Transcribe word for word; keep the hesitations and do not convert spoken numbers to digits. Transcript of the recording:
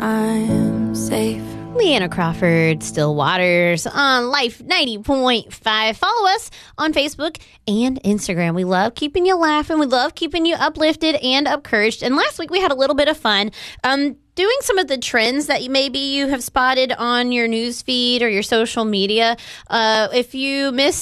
I'm safe. Leanna Crawford, Still Waters on Life ninety point five. Follow us on Facebook and Instagram. We love keeping you laughing. We love keeping you uplifted and encouraged. And last week we had a little bit of fun um, doing some of the trends that you, maybe you have spotted on your news feed or your social media. Uh, if you missed